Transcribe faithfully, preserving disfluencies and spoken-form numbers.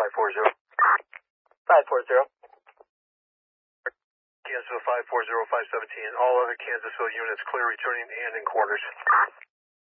five four zero. five four zero. Kansasville five four zero five seventeen. All other Kansasville units clear returning and in quarters.